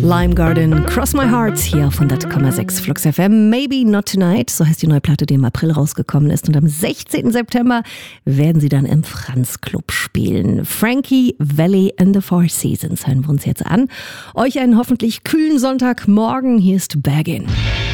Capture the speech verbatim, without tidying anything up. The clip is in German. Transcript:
Lime Garden, Cross My Heart, hier auf hundert Komma sechs Flux F M. Maybe Not Tonight, so heißt die neue Platte, die im April rausgekommen ist. Und am sechzehnten September werden sie dann im Franz Club spielen. Frankie Valli and the Four Seasons hören wir uns jetzt an. Euch einen hoffentlich kühlen Sonntagmorgen. Hier ist Baggin.